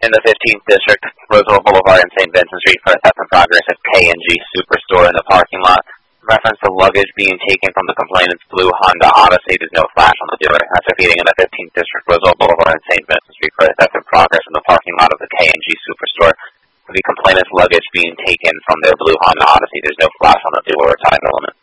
in the 15th District, Roosevelt Boulevard and St. Vincent Street for a theft in progress at K&G Superstore in the parking lot. Reference to luggage being taken from the complainant's blue Honda Odyssey. There's no flash on the dealer. That's repeating in the 15th District, Roosevelt Boulevard and St. Vincent Street for a theft in progress in the parking lot of the K&G Superstore. The complainant's luggage being taken from their blue Honda Odyssey. There's no flash on the dealer or time element.